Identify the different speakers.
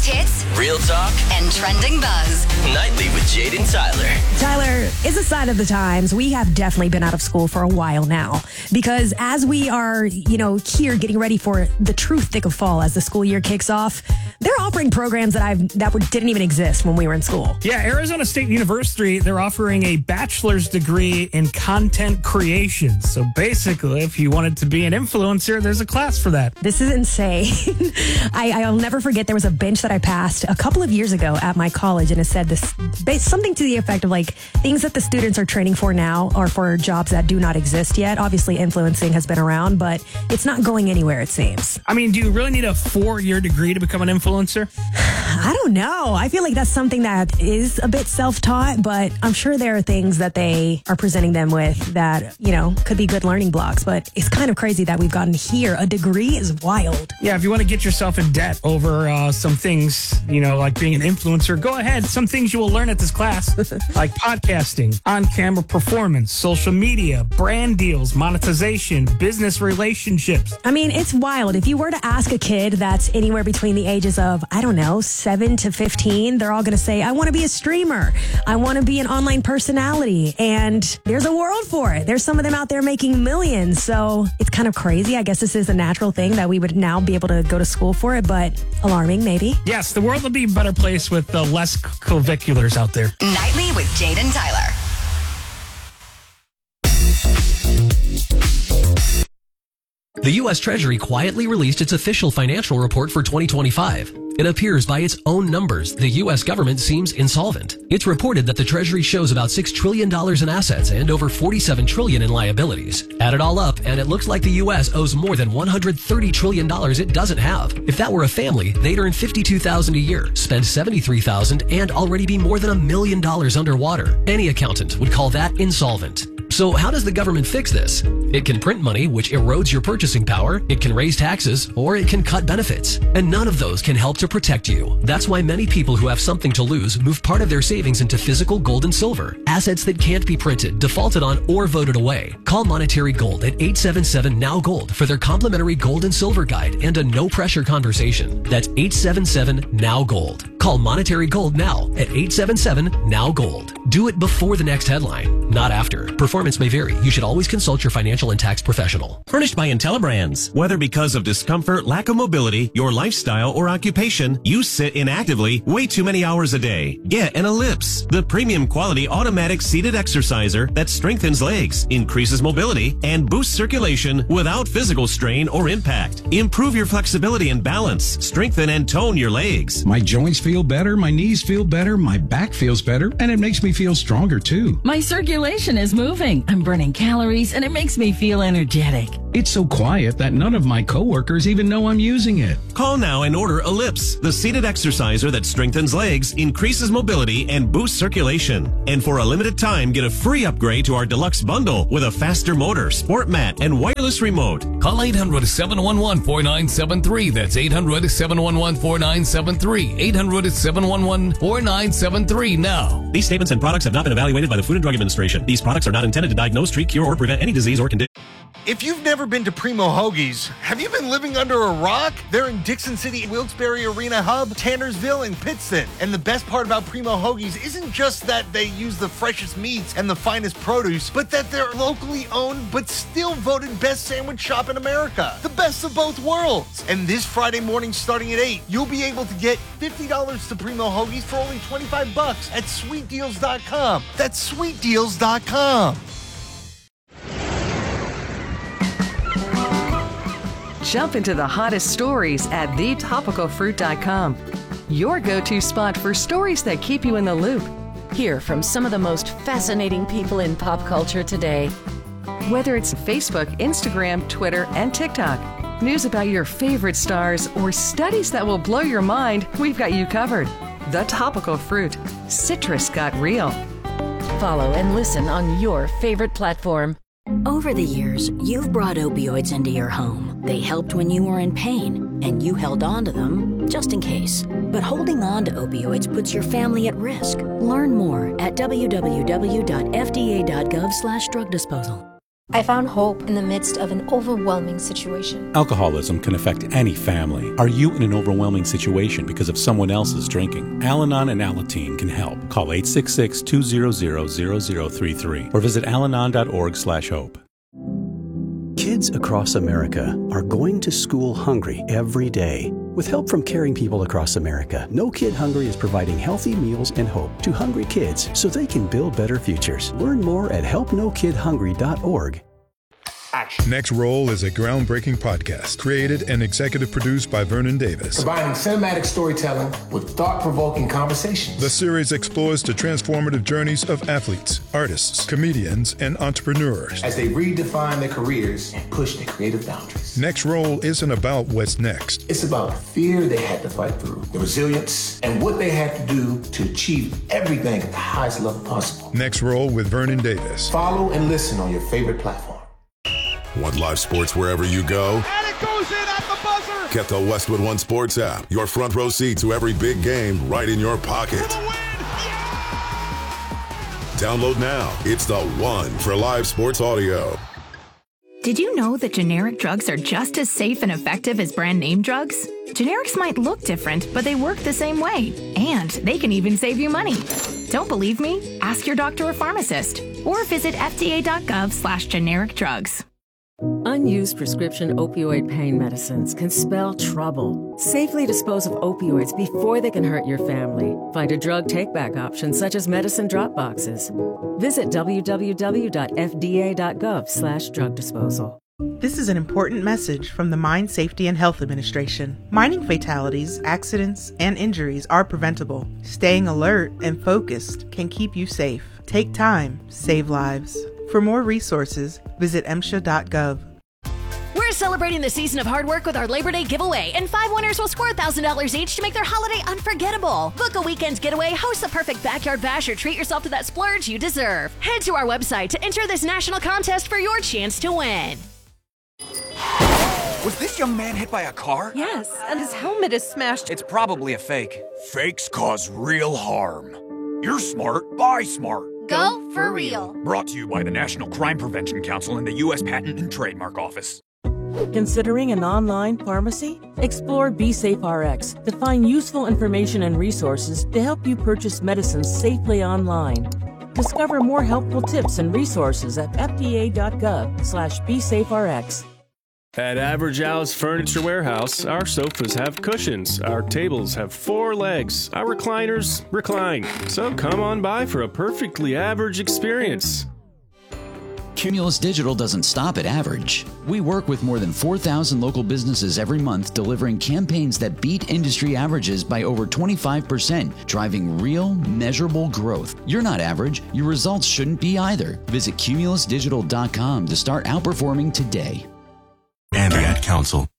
Speaker 1: hits,
Speaker 2: real talk,
Speaker 1: and trending buzz.
Speaker 2: Nightly with Jade and Tyler.
Speaker 3: Tyler, it's a sign of the times. We have definitely been out of school for a while now because as we are, here getting ready for the true thick of fall as the school year kicks off, they're offering programs that didn't even exist when we were in school.
Speaker 4: Yeah, Arizona State University, they're offering a bachelor's degree in content creation. So basically, if you wanted to be an influencer, there's a class for that.
Speaker 3: This is insane. I'll never forget there was a bench that I passed a couple of years ago at my college, and it said this something to the effect of like things that the students are training for now are for jobs that do not exist yet. Obviously, influencing has been around, but it's not going anywhere, it seems.
Speaker 4: I mean, do you really need a 4-year degree to become an influencer?
Speaker 3: I don't know. I feel like that's something that is a bit self-taught, but I'm sure there are things that they are presenting them with that, could be good learning blocks. But it's kind of crazy that we've gotten here. A degree is wild.
Speaker 4: Yeah, if you want to get yourself in debt over some things, like being an influencer, go ahead. Some things you will learn at this class, like podcasting, on-camera performance, social media, brand deals, monetization, business relationships.
Speaker 3: I mean, it's wild. If you were to ask a kid that's anywhere between the ages of, 7 to 15, they're all going to say, I want to be a streamer. I want to be an online personality. And there's a world for it. There's some of them out there making millions. So it's kind of crazy. I guess this is a natural thing that we would now be able to go to school for it, but alarming maybe.
Speaker 4: Yes, the world will be a better place with less claviculars out there.
Speaker 1: Nightly with Jade and Tyler.
Speaker 5: The U.S. Treasury quietly released its official financial report for 2025. It appears by its own numbers, the U.S. government seems insolvent. It's reported that the Treasury shows about $6 trillion in assets and over $47 trillion in liabilities. Add it all up, and it looks like the U.S. owes more than $130 trillion it doesn't have. If that were a family, they'd earn $52,000 a year, spend $73,000, and already be more than $1 million underwater. Any accountant would call that insolvent. So how does the government fix this? It can print money, which erodes your purchasing power, it can raise taxes, or it can cut benefits. And none of those can help to protect you. That's why many people who have something to lose move part of their savings into physical gold and silver, assets that can't be printed, defaulted on, or voted away. Call Monetary Gold at 877-NOW-GOLD for their complimentary gold and silver guide and a no-pressure conversation. That's 877-NOW-GOLD. Call Monetary Gold now at 877-NOW-GOLD. Do it before the next headline, not after. Performance may vary. You should always consult your financial and tax professional.
Speaker 6: Furnished by IntelliBrands. Whether because of discomfort, lack of mobility, your lifestyle, or occupation, you sit inactively way too many hours a day. Get an Ellipse, the premium quality automatic seated exerciser that strengthens legs, increases mobility, and boosts circulation without physical strain or impact. Improve your flexibility and balance. Strengthen and tone your legs.
Speaker 7: My joints feel better, my knees feel better, my back feels better, and it makes me feel stronger too.
Speaker 8: My circulation is moving. I'm burning calories, and it makes me feel energetic.
Speaker 7: It's so quiet that none of my coworkers even know I'm using it.
Speaker 6: Call now and order Ellipse, the seated exerciser that strengthens legs, increases mobility, and boosts circulation. And for a limited time, get a free upgrade to our deluxe bundle with a faster motor, sport mat, and wireless remote.
Speaker 9: Call 800-711-4973. That's 800-711-4973. 800-711-4973 now.
Speaker 6: These statements and products have not been evaluated by the Food and Drug Administration. These products are not intended to diagnose, treat, cure, or prevent any disease or condition.
Speaker 10: If you've never been to Primo Hoagies, have you been living under a rock? They're in Dixon City, Wilkes-Barre Arena Hub, Tannersville, and Pittston. And the best part about Primo Hoagies isn't just that they use the freshest meats and the finest produce, but that they're locally owned but still voted best sandwich shop in America. The best of both worlds. And this Friday morning starting at 8, you'll be able to get $50 to Primo Hoagies for only $25 at sweetdeals.com. That's sweetdeals.com.
Speaker 11: Jump into the hottest stories at thetopicalfruit.com. Your go-to spot for stories that keep you in the loop.
Speaker 12: Hear from some of the most fascinating people in pop culture today.
Speaker 11: Whether it's Facebook, Instagram, Twitter, and TikTok, news about your favorite stars, or studies that will blow your mind, we've got you covered. The Topical Fruit. Citrus got real.
Speaker 12: Follow and listen on your favorite platform.
Speaker 13: Over the years, you've brought opioids into your home. They helped when you were in pain, and you held on to them just in case. But holding on to opioids puts your family at risk. Learn more at www.fda.gov/drug disposal.
Speaker 9: I found hope in the midst of an overwhelming situation.
Speaker 14: Alcoholism can affect any family. Are you in an overwhelming situation because of someone else's drinking? Al-Anon and Alateen can help. Call 866-200-0033 or visit alanon.org/hope.
Speaker 15: Kids across America are going to school hungry every day. With help from caring people across America, No Kid Hungry is providing healthy meals and hope to hungry kids so they can build better futures. Learn more at helpnokidhungry.org.
Speaker 16: Next Roll is a groundbreaking podcast created and executive produced by Vernon Davis.
Speaker 17: Combining cinematic storytelling with thought-provoking conversations.
Speaker 16: The series explores the transformative journeys of athletes, artists, comedians, and entrepreneurs
Speaker 17: as they redefine their careers and push their creative boundaries.
Speaker 16: Next Roll isn't about what's next.
Speaker 17: It's about the fear they had to fight through, the resilience, and what they had to do to achieve everything at the highest level possible.
Speaker 16: Next Roll with Vernon Davis.
Speaker 17: Follow and listen on your favorite platform.
Speaker 18: Want live sports wherever you go?
Speaker 19: And it goes in at the buzzer!
Speaker 18: Get the Westwood One Sports app. Your front row seat to every big game right in your pocket. Download now. It's the one for live sports audio.
Speaker 20: Did you know that generic drugs are just as safe and effective as brand name drugs? Generics might look different, but they work the same way. And they can even save you money. Don't believe me? Ask your doctor or pharmacist. Or visit fda.gov/generic drugs.
Speaker 12: Unused prescription opioid pain medicines can spell trouble. Safely dispose of opioids before they can hurt your family. Find a drug take-back option such as medicine drop boxes. Visit www.fda.gov/drug disposal.
Speaker 21: This is an important message from the Mine Safety and Health Administration. Mining fatalities, accidents, and injuries are preventable. Staying alert and focused can keep you safe. Take time, save lives. For more resources, visit MSHA.gov.
Speaker 22: We're celebrating the season of hard work with our Labor Day giveaway, and 5 winners will score $1,000 each to make their holiday unforgettable. Book a weekend getaway, host the perfect backyard bash, or treat yourself to that splurge you deserve. Head to our website to enter this national contest for your chance to win.
Speaker 23: Was this young man hit by a car?
Speaker 24: Yes, and his helmet is smashed.
Speaker 23: It's probably a fake. Fakes cause real harm. You're smart, buy smart.
Speaker 22: Go for real.
Speaker 23: Brought to you by the National Crime Prevention Council and the U.S. Patent and Trademark Office.
Speaker 25: Considering an online pharmacy? Explore BeSafeRx to find useful information and resources to help you purchase medicines safely online. Discover more helpful tips and resources at fda.gov/BeSafeRx.
Speaker 26: At Average Al's Furniture Warehouse, our sofas have cushions, our tables have 4 legs, our recliners recline. So come on by for a perfectly average experience.
Speaker 27: Cumulus Digital doesn't stop at average. We work with more than 4,000 local businesses every month, delivering campaigns that beat industry averages by over 25%, driving real, measurable growth. You're not average. Your results shouldn't be either. Visit cumulusdigital.com to start outperforming today.
Speaker 6: And Ad Council.